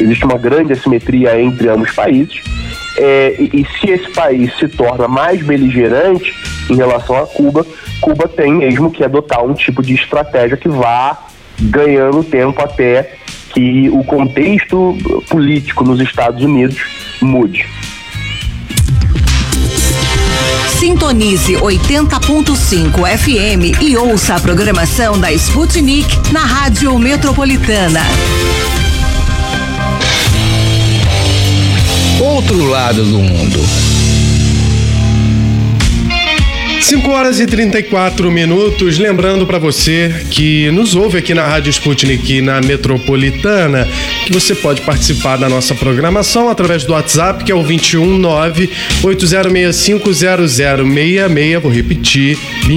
existe uma grande assimetria entre ambos os países, e se esse país se torna mais beligerante em relação a Cuba, Cuba tem mesmo que adotar um tipo de estratégia que vá ganhando tempo até que o contexto político nos Estados Unidos mude. Sintonize 80.5 FM e ouça a programação da Sputnik na Rádio Metropolitana. Outro lado do mundo. 5h34. Lembrando para você que nos ouve aqui na Rádio Sputnik na Metropolitana, que você pode participar da nossa programação através do WhatsApp, que é o 219-8065-0066. Vou repetir,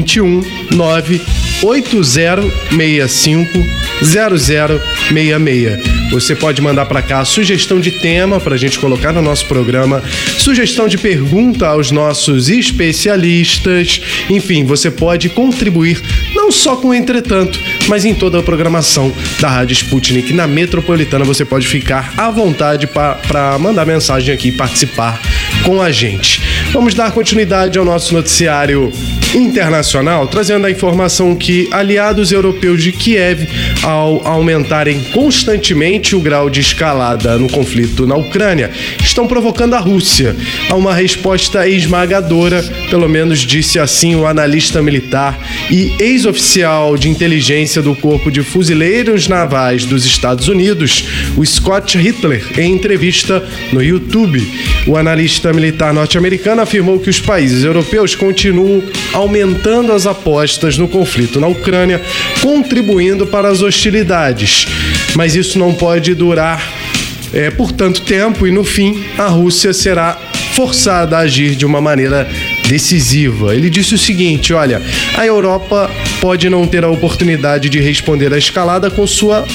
219-8065-0066. Você pode mandar para cá a sugestão de tema para a gente colocar no nosso programa, sugestão de pergunta aos nossos especialistas. Enfim, você pode contribuir não só com o Entretanto, mas em toda a programação da Rádio Sputnik na Metropolitana. Você pode ficar à vontade para mandar mensagem aqui e participar com a gente. Vamos dar continuidade ao nosso noticiário internacional, trazendo a informação que aliados europeus de Kiev, ao aumentarem constantemente o grau de escalada no conflito na Ucrânia, estão provocando a Rússia a uma resposta esmagadora, pelo menos disse assim o analista militar e ex-oficial de inteligência do Corpo de Fuzileiros Navais dos Estados Unidos, o Scott Hitler, em entrevista no YouTube. O analista militar norte-americano afirmou que os países europeus continuam aumentando as apostas no conflito na Ucrânia, contribuindo para as hostilidades. Mas isso não pode durar por tanto tempo e, no fim, a Rússia será forçada a agir de uma maneira decisiva. Ele disse o seguinte: olha, a Europa pode não ter a oportunidade de responder à escalada com sua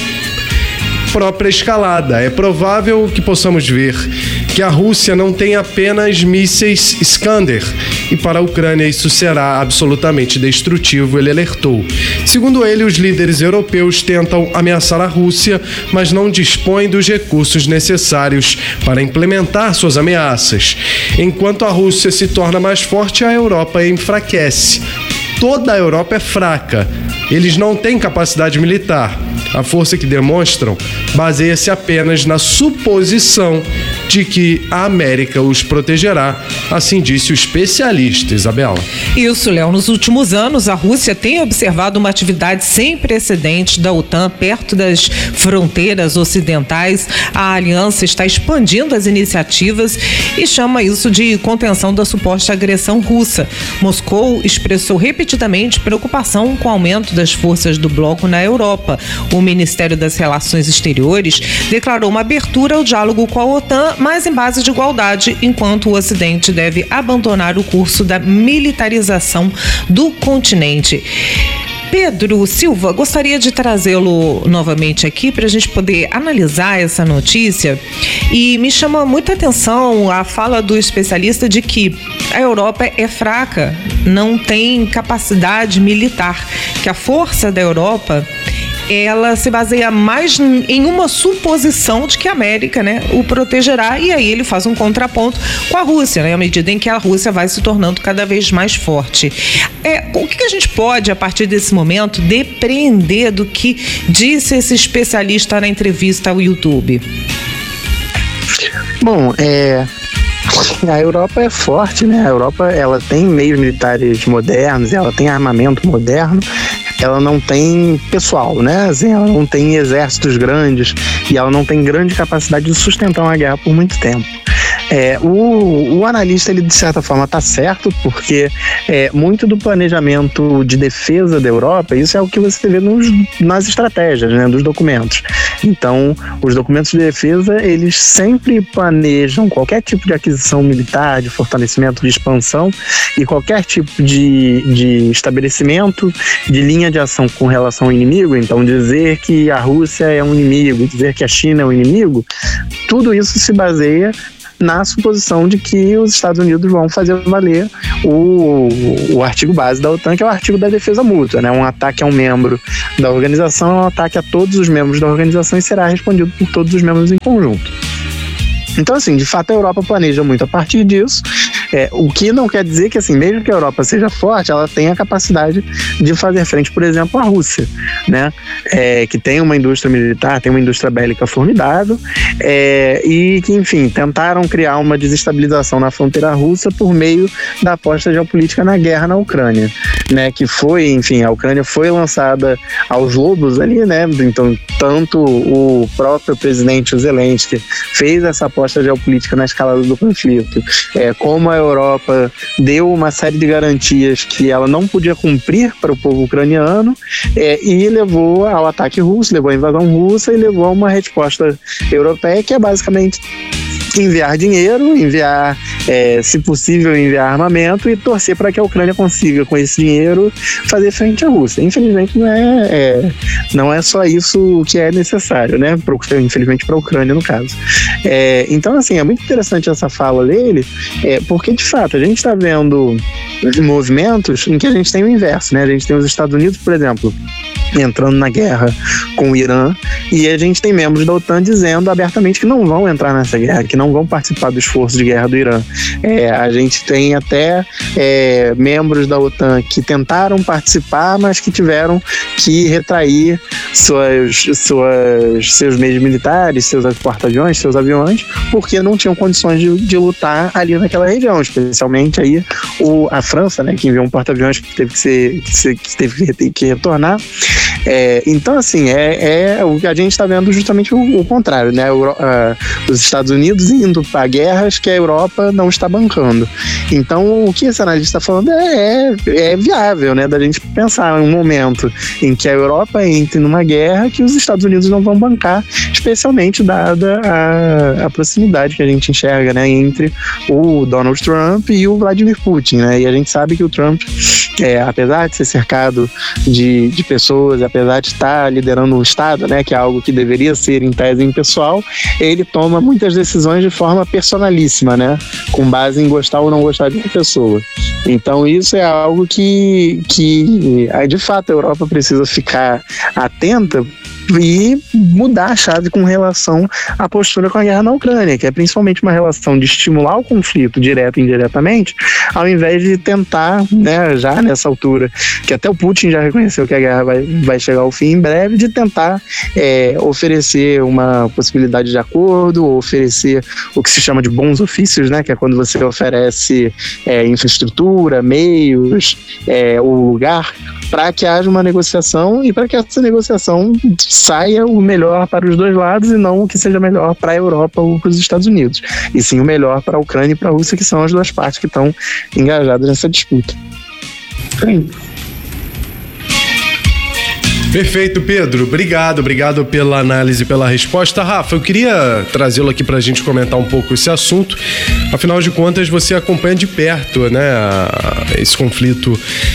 própria escalada. É provável que possamos ver que a Rússia não tem apenas mísseis Iskander, e para a Ucrânia isso será absolutamente destrutivo, ele alertou. Segundo ele, os líderes europeus tentam ameaçar a Rússia, mas não dispõem dos recursos necessários para implementar suas ameaças. Enquanto a Rússia se torna mais forte, a Europa enfraquece. Toda a Europa é fraca. Eles não têm capacidade militar. A força que demonstram baseia-se apenas na suposição de que a América os protegerá, assim disse o especialista. Isabela. Isso, Léo. Nos últimos anos, a Rússia tem observado uma atividade sem precedentes da OTAN perto das fronteiras ocidentais. A aliança está expandindo as iniciativas e chama isso de contenção da suposta agressão russa. Moscou expressou repetidamente preocupação com o aumento das forças do bloco na Europa. O Ministério das Relações Exteriores declarou uma abertura ao diálogo com a OTAN, mas em base de igualdade, enquanto o Ocidente deve abandonar o curso da militarização do continente. Pedro Silva, gostaria de trazê-lo novamente aqui para a gente poder analisar essa notícia, e me chama muita atenção a fala do especialista de que a Europa é fraca, não tem capacidade militar, que a força da Europa ela se baseia mais em uma suposição de que a América, o protegerá, e aí ele faz um contraponto com a Rússia, à medida em que a Rússia vai se tornando cada vez mais forte. O que a gente pode, a partir desse momento, depreender do que disse esse especialista na entrevista ao YouTube? Bom, a Europa é forte, A Europa, ela tem meios militares modernos, ela tem armamento moderno, ela não tem pessoal, ela não tem exércitos grandes e ela não tem grande capacidade de sustentar uma guerra por muito tempo. O analista, ele de certa forma está certo, porque muito do planejamento de defesa da Europa, isso é o que você vê nas estratégias, dos documentos. Então, os documentos de defesa, eles sempre planejam qualquer tipo de aquisição militar, de fortalecimento, de expansão e qualquer tipo de estabelecimento de linha de ação com relação ao inimigo. Então, dizer que a Rússia é um inimigo, dizer que a China é um inimigo, tudo isso se baseia na suposição de que os Estados Unidos vão fazer valer o artigo base da OTAN, que é o artigo da defesa mútua, né? Um ataque a um membro da organização é um ataque a todos os membros da organização e será respondido por todos os membros em conjunto. Então, assim, de fato a Europa planeja muito a partir disso, o que não quer dizer que, assim, mesmo que a Europa seja forte, ela tem a capacidade de fazer frente, por exemplo, à Rússia, né? Que tem uma indústria militar, tem uma indústria bélica formidável, e que, enfim, tentaram criar uma desestabilização na fronteira russa por meio da aposta geopolítica na guerra na Ucrânia, né? Que foi, enfim, a Ucrânia foi lançada aos lobos ali, né? Então, tanto o próprio presidente Zelensky fez essa aposta geopolítica na escalada do conflito, como a Europa deu uma série de garantias que ela não podia cumprir para o povo ucraniano, e levou ao ataque russo, levou à invasão russa e levou a uma resposta europeia que é basicamente enviar dinheiro, enviar, se possível, enviar armamento e torcer para que a Ucrânia consiga, com esse dinheiro, fazer frente à Rússia. Infelizmente, não é só isso que é necessário, né? Infelizmente, para a Ucrânia, no caso. Então, assim, é muito interessante essa fala dele, porque, de fato, a gente está vendo movimentos em que a gente tem o inverso, né? A gente tem os Estados Unidos, por exemplo, entrando na guerra com o Irã, e a gente tem membros da OTAN dizendo abertamente que não vão entrar nessa guerra, que não vão participar do esforço de guerra do Irã. A gente tem até membros da OTAN que tentaram participar, mas que tiveram que retrair seus meios militares, seus porta-aviões, seus aviões, porque não tinham condições de lutar ali naquela região, especialmente aí a França, né, que enviou um porta-aviões que teve que retornar. Então, assim, o que a gente está vendo justamente o contrário, né? Os Estados Unidos indo para guerras que a Europa não está bancando. Então, o que esse analista está falando é viável, né? Da gente pensar em um momento em que a Europa entre numa guerra que os Estados Unidos não vão bancar, especialmente dada a proximidade que a gente enxerga, né, entre o Donald Trump e o Vladimir Putin, né? E a gente sabe que o Trump, apesar de ser cercado de pessoas, apesar de estar liderando um Estado, né, que é algo que deveria ser em tese impessoal, ele toma muitas decisões de forma personalíssima, né, com base em gostar ou não gostar de uma pessoa. Então isso é algo que de fato a Europa precisa ficar atenta e mudar a chave com relação à postura com a guerra na Ucrânia, que é principalmente uma relação de estimular o conflito direto e indiretamente, ao invés de tentar, né, já nessa altura, que até o Putin já reconheceu que a guerra vai chegar ao fim em breve, de tentar oferecer uma possibilidade de acordo, ou oferecer o que se chama de bons ofícios, né, que é quando você oferece infraestrutura, meios, o lugar, para que haja uma negociação e para que essa negociação saia o melhor para os dois lados e não o que seja melhor para a Europa ou para os Estados Unidos, e sim o melhor para a Ucrânia e para a Rússia, que são as duas partes que estão engajadas nessa disputa. Perfeito, Pedro. Obrigado pela análise, pela resposta. Rafa, eu queria trazê-lo aqui para a gente comentar um pouco esse assunto. Afinal de contas, você acompanha de perto, né, esse conflito.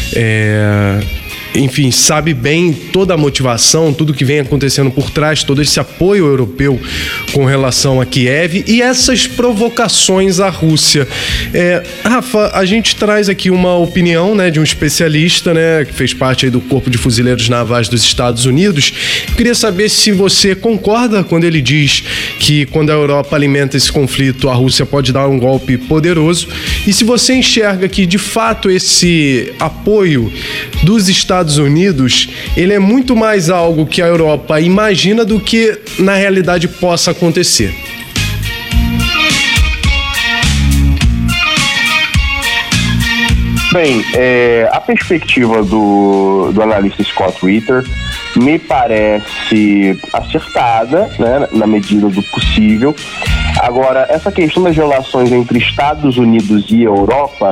Enfim, sabe bem toda a motivação, tudo que vem acontecendo por trás, todo esse apoio europeu com relação a Kiev e essas provocações à Rússia. Rafa, a gente traz aqui uma opinião, né, de um especialista, né, que fez parte aí do Corpo de Fuzileiros Navais dos Estados Unidos. Eu queria saber se você concorda quando ele diz que quando a Europa alimenta esse conflito, a Rússia pode dar um golpe poderoso, e se você enxerga que, de fato, esse apoio dos Estados Unidos, ele é muito mais algo que a Europa imagina do que na realidade possa acontecer. Bem, a perspectiva do analista Scott Ritter me parece acertada, né, na medida do possível. Agora, essa questão das relações entre Estados Unidos e Europa,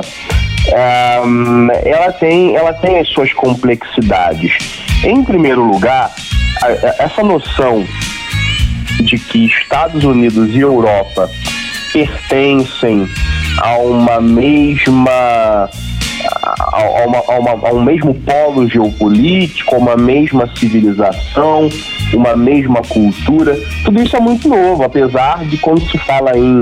ela tem as suas complexidades. Em primeiro lugar, essa noção de que Estados Unidos e Europa pertencem a uma mesma a um mesmo polo geopolítico, a uma mesma civilização, uma mesma cultura, tudo isso é muito novo, apesar de, quando se fala em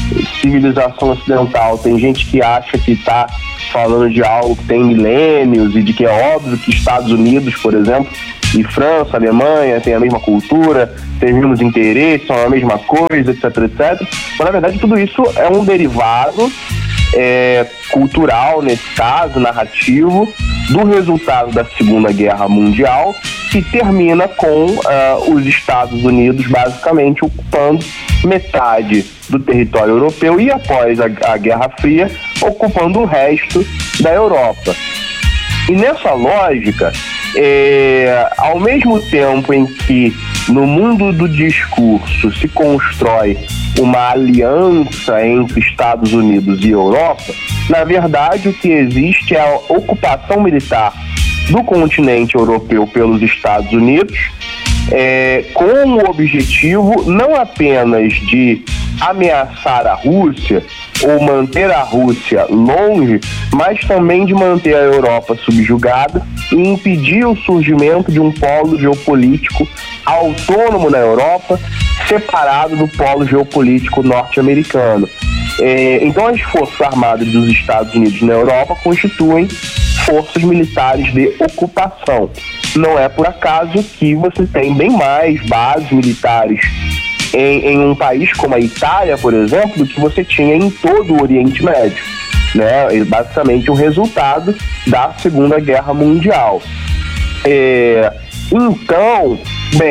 civilização ocidental, tem gente que acha que está falando de algo que tem milênios e de que é óbvio que Estados Unidos, por exemplo, e França, Alemanha têm a mesma cultura, têm os mesmos interesses, são a mesma coisa, etc, etc. Mas, na verdade, tudo isso é um derivado cultural, nesse caso, narrativo, do resultado da Segunda Guerra Mundial, que termina com os Estados Unidos basicamente ocupando metade do território europeu e, após a Guerra Fria, ocupando o resto da Europa. E nessa lógica, ao mesmo tempo em que no mundo do discurso se constrói uma aliança entre Estados Unidos e Europa, na verdade o que existe é a ocupação militar do continente europeu pelos Estados Unidos, com o objetivo não apenas de ameaçar a Rússia ou manter a Rússia longe, mas também de manter a Europa subjugada e impedir o surgimento de um polo geopolítico autônomo na Europa, separado do polo geopolítico norte-americano. Então, as Forças Armadas dos Estados Unidos na Europa constituem forças militares de ocupação. Não é por acaso que você tem bem mais bases militares em um país como a Itália, por exemplo, do que você tinha em todo o Oriente Médio, né? É basicamente um resultado da Segunda Guerra Mundial. Então,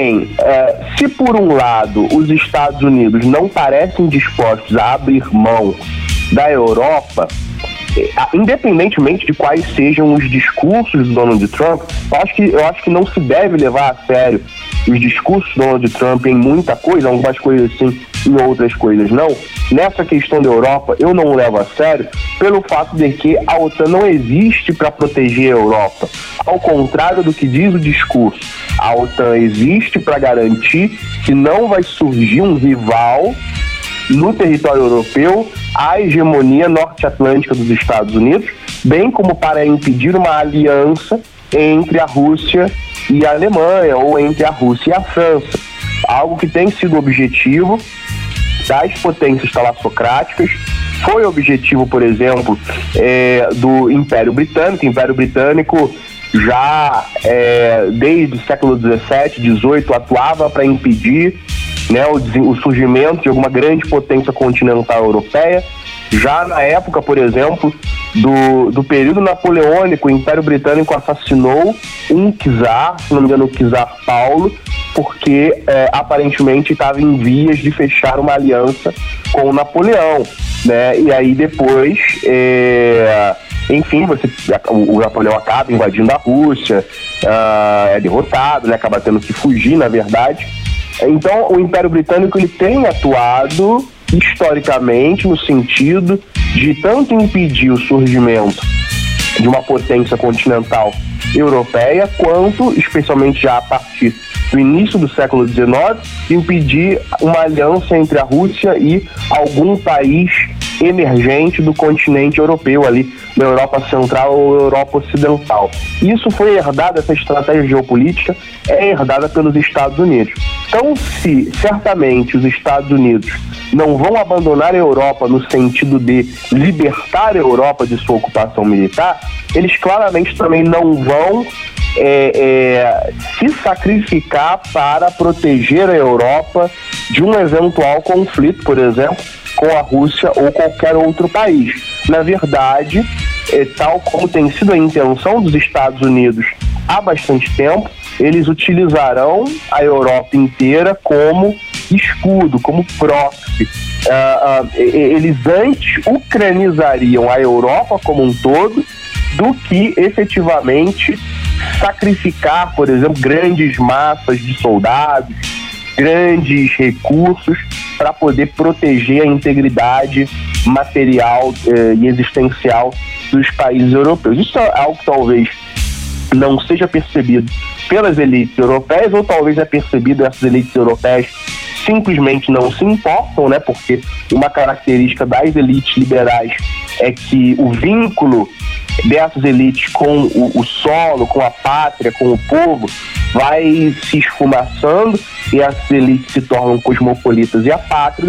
se por um lado os Estados Unidos não parecem dispostos a abrir mão da Europa, independentemente de quais sejam os discursos do Donald Trump, eu acho que não se deve levar a sério os discursos do Donald Trump em muita coisa, algumas coisas sim, em outras coisas não. Nessa questão da Europa, eu não levo a sério pelo fato de que a OTAN não existe para proteger a Europa. Ao contrário do que diz o discurso, a OTAN existe para garantir que não vai surgir um rival no território europeu à hegemonia norte-atlântica dos Estados Unidos, bem como para impedir uma aliança entre a Rússia e a Alemanha, ou entre a Rússia e a França. Algo que tem sido objetivo das potências talassocráticas, foi objetivo, por exemplo, do Império Britânico. O Império Britânico já desde o século XVII, XVIII, atuava para impedir, né, o surgimento de alguma grande potência continental europeia. Já na época, por exemplo, do período napoleônico, o Império Britânico assassinou um czar, se não me engano, o czar Paulo, porque aparentemente estava em vias de fechar uma aliança com o Napoleão, né? E aí depois, enfim, o Napoleão acaba invadindo a Rússia, é derrotado, né? Acaba tendo que fugir, na verdade. Então, o Império Britânico ele tem atuado historicamente no sentido de tanto impedir o surgimento de uma potência continental europeia, quanto, especialmente já a partir do início do século XIX, impedir uma aliança entre a Rússia e algum país emergente do continente europeu, ali na Europa Central ou Europa Ocidental. Isso foi herdado, essa estratégia geopolítica é herdada pelos Estados Unidos. Então, se certamente os Estados Unidos não vão abandonar a Europa no sentido de libertar a Europa de sua ocupação militar, eles claramente também não vão se sacrificar para proteger a Europa de um eventual conflito, por exemplo, com a Rússia ou qualquer outro país. Na verdade, tal como tem sido a intenção dos Estados Unidos há bastante tempo, eles utilizarão a Europa inteira como escudo, como proxy. Eles antes ucranizariam a Europa como um todo do que efetivamente sacrificar, por exemplo, grandes massas de soldados, grandes recursos para poder proteger a integridade material e existencial dos países europeus. Isso é algo que talvez não seja percebido pelas elites europeias, ou talvez é percebido essas elites europeias simplesmente não se importam, né? Porque uma característica das elites liberais é que o vínculo dessas elites com o solo, com a pátria, com o povo, vai se esfumaçando e essas elites se tornam cosmopolitas e apátridas,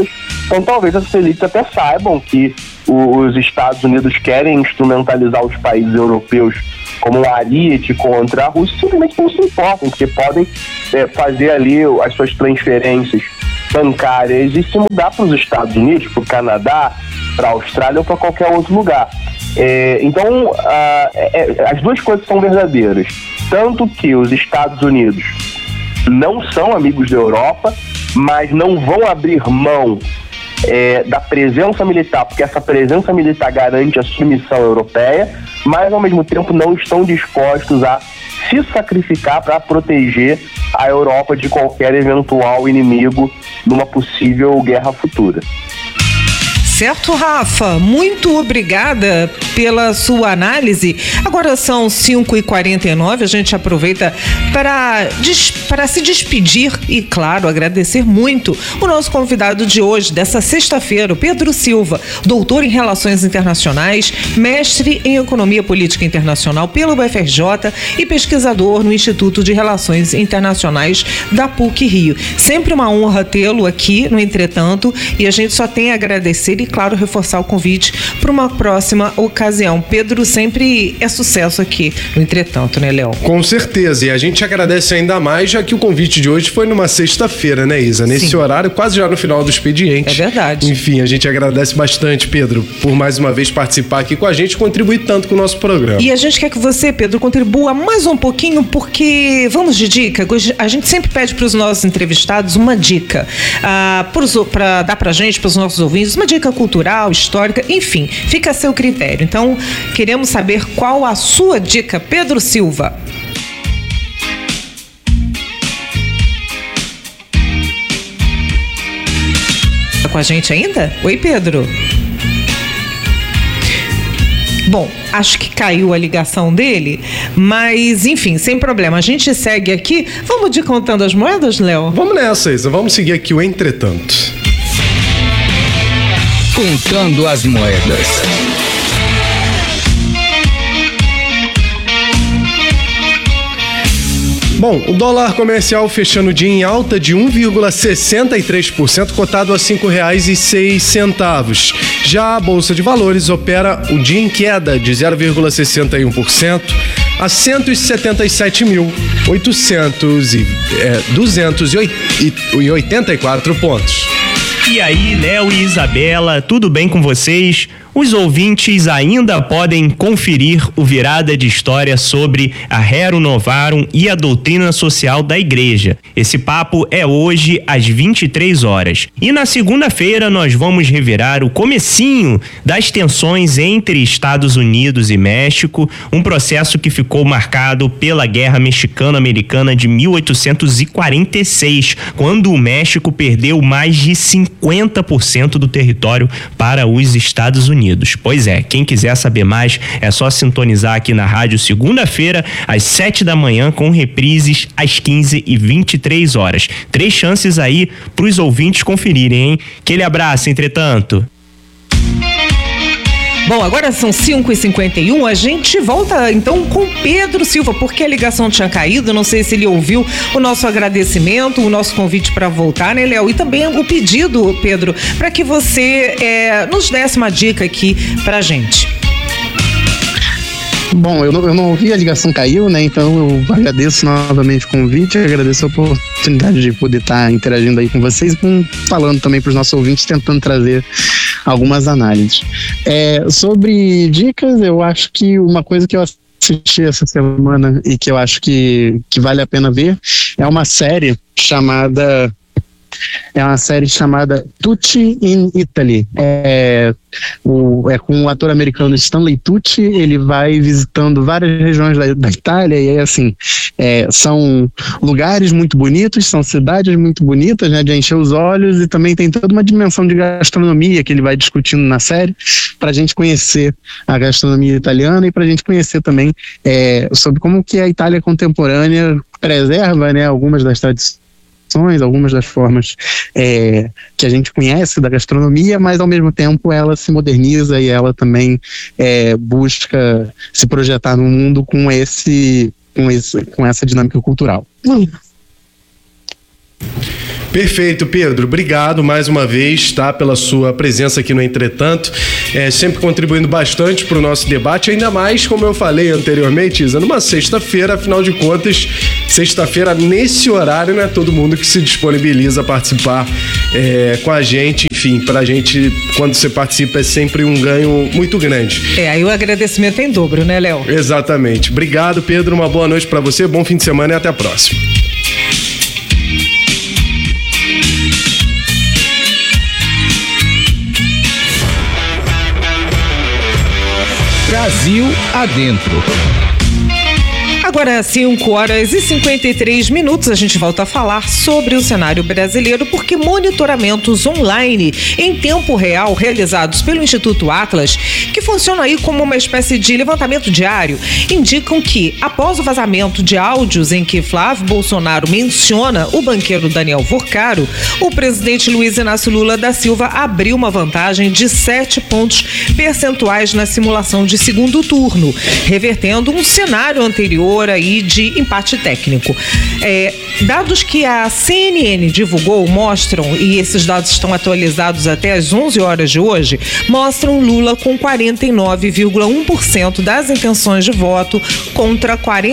Então talvez essas elites até saibam que os Estados Unidos querem instrumentalizar os países europeus como um ariete contra a Rússia, simplesmente não se importam, porque podem fazer ali as suas transferências bancárias e se mudar para os Estados Unidos, para o Canadá, para a Austrália ou para qualquer outro lugar. Então, as duas coisas são verdadeiras. Tanto que os Estados Unidos não são amigos da Europa, mas não vão abrir mão da presença militar, porque essa presença militar garante a submissão europeia, mas ao mesmo tempo não estão dispostos a se sacrificar para proteger a Europa de qualquer eventual inimigo numa possível guerra futura. Certo, Rafa? Muito obrigada pela sua análise. Agora são 5h49, a gente aproveita para se despedir e, claro, agradecer muito o nosso convidado de hoje, dessa sexta-feira, o Pedro Silva, doutor em Relações Internacionais, mestre em Economia Política Internacional pelo UFRJ e pesquisador no Instituto de Relações Internacionais da PUC-Rio. Sempre uma honra tê-lo aqui no Entretanto, e a gente só tem a agradecer e, claro, reforçar o convite para uma próxima ocasião. Pedro, sempre é sucesso aqui no Entretanto, né, Léo? Com certeza, e a gente agradece ainda mais, já que o convite de hoje foi numa sexta-feira, né, Isa? Nesse horário, quase já no final do expediente. É verdade. Enfim, a gente agradece bastante, Pedro, por mais uma vez participar aqui com a gente e contribuir tanto com o nosso programa. E a gente quer que você, Pedro, contribua mais um pouquinho, porque vamos de dica. A gente sempre pede para os nossos entrevistados uma dica para dar para a gente, para os nossos ouvintes, uma dica cultural, histórica, enfim, fica a seu critério. Então, queremos saber qual a sua dica, Pedro Silva. Tá com a gente ainda? Oi, Pedro. Bom, acho que caiu a ligação dele, mas enfim, sem problema. A gente segue aqui. Vamos de Contando as Moedas, Léo? Vamos nessa, Isa. Vamos seguir aqui o Entretanto. Contando as Moedas. Bom, o dólar comercial fechando o dia em alta de 1,63%, cotado a R$ 5,06. Já a Bolsa de Valores opera o dia em queda de 0,61% a 177.284 pontos. E aí, Léo e Isabela, tudo bem com vocês? Os ouvintes ainda podem conferir o Virada de História sobre a Rerum Novarum e a doutrina social da Igreja. Esse papo é hoje às 23 horas. E na segunda-feira nós vamos revirar o comecinho das tensões entre Estados Unidos e México, um processo que ficou marcado pela Guerra Mexicano-Americana de 1846, quando o México perdeu mais de 50% do território para os Estados Unidos. Pois é, quem quiser saber mais é só sintonizar aqui na rádio segunda-feira às 7 da manhã com reprises às 15 e 23 horas. 3 chances aí pros ouvintes conferirem, hein? Aquele abraço, Entretanto. Bom, agora são 5h51, a gente volta então com Pedro Silva, porque a ligação tinha caído, não sei se ele ouviu o nosso agradecimento, o nosso convite para voltar, né, Léo? E também o pedido, Pedro, para que você nos desse uma dica aqui pra gente. Bom, eu não ouvi, a ligação caiu, né? Então eu agradeço novamente o convite, agradeço a oportunidade de poder estar interagindo aí com vocês, falando também para os nossos ouvintes, tentando trazer algumas análises. Sobre dicas, eu acho que uma coisa que eu assisti essa semana e que eu acho que vale a pena ver é uma série chamada Tucci in Italy. Com o ator americano Stanley Tucci. Ele vai visitando várias regiões da Itália e assim, são lugares muito bonitos, são cidades muito bonitas, né, de encher os olhos, e também tem toda uma dimensão de gastronomia que ele vai discutindo na série, para a gente conhecer a gastronomia italiana e para a gente conhecer também sobre como que a Itália contemporânea preserva, né, algumas das tradições, algumas das formas que a gente conhece da gastronomia, mas ao mesmo tempo ela se moderniza e ela também busca se projetar no mundo com essa dinâmica cultural. Perfeito, Pedro. Obrigado mais uma vez, tá, pela sua presença aqui no Entretanto. Sempre contribuindo bastante para o nosso debate, ainda mais, como eu falei anteriormente, Isa, numa sexta-feira, afinal de contas, sexta-feira nesse horário, né, todo mundo que se disponibiliza a participar com a gente, enfim, pra gente, quando você participa, é sempre um ganho muito grande. Aí o agradecimento é em dobro, né, Léo? Exatamente. Obrigado, Pedro, uma boa noite para você, bom fim de semana e até a próxima. Brasil Adentro. Agora, 5h53, a gente volta a falar sobre o cenário brasileiro, porque monitoramentos online em tempo real realizados pelo Instituto Atlas, que funciona aí como uma espécie de levantamento diário, indicam que, após o vazamento de áudios em que Flávio Bolsonaro menciona o banqueiro Daniel Vorcaro, o presidente Luiz Inácio Lula da Silva abriu uma vantagem de 7 pontos percentuais na simulação de segundo turno, revertendo um cenário anterior aí de empate técnico. Dados que a CNN divulgou mostram, e esses dados estão atualizados até às 11 horas de hoje, mostram Lula com 49,1% das intenções de voto contra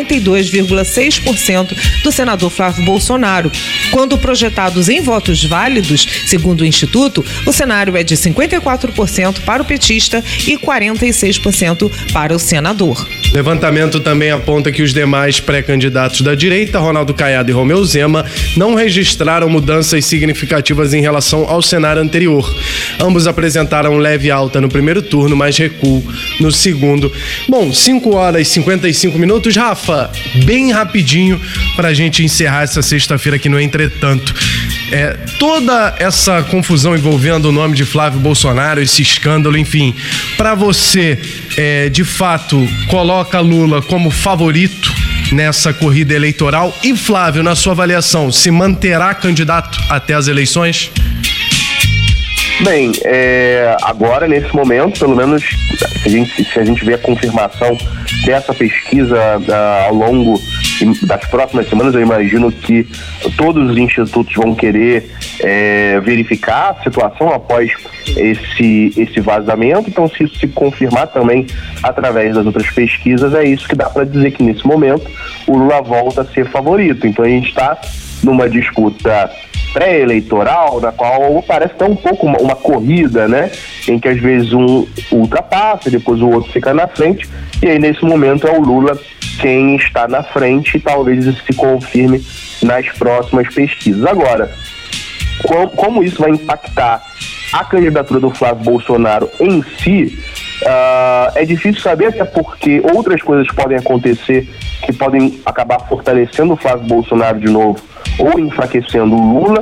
42,6% do senador Flávio Bolsonaro. Quando projetados em votos válidos, segundo o Instituto, o cenário é de 54% para o petista e 46% para o senador. Levantamento também aponta que os demais pré-candidatos da direita, Ronaldo Caiado e Romeu Zema, não registraram mudanças significativas em relação ao cenário anterior. Ambos apresentaram leve alta no primeiro turno, mas recuo no segundo. Bom, 5h55. Rafa, bem rapidinho pra gente encerrar essa sexta-feira aqui no Entretanto. Toda essa confusão envolvendo o nome de Flávio Bolsonaro, esse escândalo, enfim, pra você, de fato, coloca Lula como favorito nessa corrida eleitoral? E Flávio, na sua avaliação, se manterá candidato até as eleições? Bem, agora, nesse momento, pelo menos, se a gente vê a confirmação dessa pesquisa ao longo das próximas semanas, eu imagino que todos os institutos vão querer verificar a situação após esse vazamento. Então, se isso se confirmar também através das outras pesquisas, é isso que dá para dizer, que nesse momento o Lula volta a ser favorito. Então, a gente está numa disputa pré-eleitoral, na qual parece até um pouco uma corrida, né? Em que às vezes um ultrapassa, depois o outro fica na frente, e aí nesse momento é o Lula quem está na frente, e talvez isso se confirme nas próximas pesquisas. Agora, como isso vai impactar a candidatura do Flávio Bolsonaro em si, é difícil saber, até porque outras coisas podem acontecer que podem acabar fortalecendo o Flávio Bolsonaro de novo ou enfraquecendo o Lula.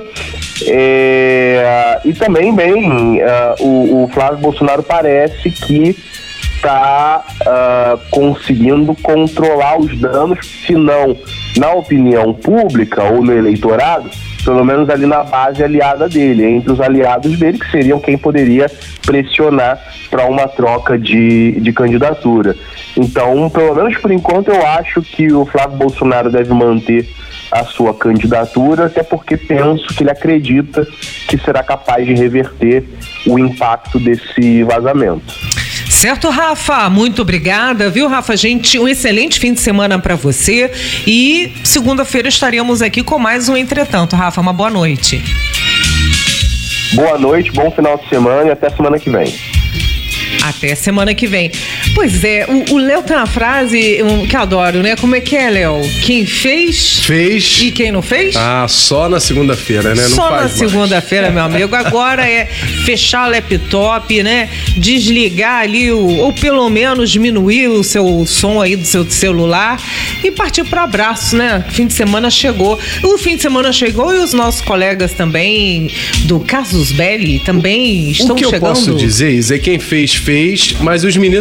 E também, o Flávio Bolsonaro parece que está conseguindo controlar os danos, se não na opinião pública ou no eleitorado, pelo menos ali na base aliada dele, entre os aliados dele, que seriam quem poderia pressionar para uma troca de candidatura. Então, pelo menos por enquanto, eu acho que o Flávio Bolsonaro deve manter a sua candidatura, até porque penso que ele acredita que será capaz de reverter o impacto desse vazamento. Certo, Rafa, muito obrigada, viu, Rafa? Gente, um excelente fim de semana para você, e segunda-feira estaremos aqui com mais um Entretanto. Rafa, uma boa noite. Boa noite, bom final de semana e até semana que vem. Até semana que vem. Pois é, o Léo tem uma frase que eu adoro, né? Como é que é, Léo? Quem fez... Fez. E quem não fez? Só na segunda-feira, né? Não só faz na segunda-feira, meu amigo. Agora é fechar o laptop, né? Desligar ali, ou pelo menos diminuir o seu som aí do seu celular e partir para abraço, né? Fim de semana chegou. O fim de semana chegou e os nossos colegas também do Casus Belli também estão chegando. O que eu posso dizer, Isa, é quem fez, mas os meninos ainda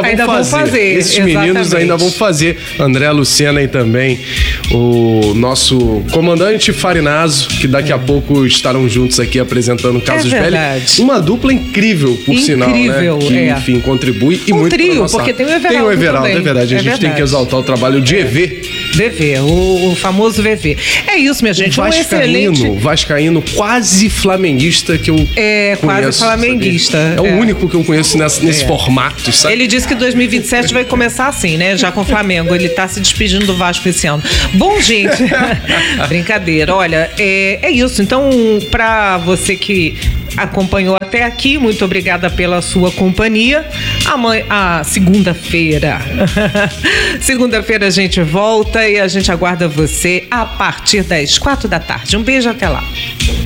Ainda vão fazer. Esses meninos ainda vão fazer. André Lucena e também o nosso comandante Farinazo, que daqui a pouco estarão juntos aqui apresentando Casus Belli. Uma dupla incrível, por sinal, né? Que, enfim, contribui e muito trio, porque tem o Everaldo. Tem o Everaldo, é verdade. A gente tem que exaltar o trabalho de EV. VV, o famoso VV. É isso, minha gente. Vascaíno quase flamenguista que eu conheço. Quase flamenguista. É o único que eu conheço nesse formato, sabe? Ele disse que 2027 vai começar assim, né? Já com o Flamengo. Ele tá se despedindo do Vasco esse ano. Bom, gente, brincadeira. Olha, é isso. Então, pra você que acompanhou até aqui, muito obrigada pela sua companhia. Segunda-feira. Segunda-feira a gente volta e a gente aguarda você a partir das 4 da tarde. Um beijo, até lá.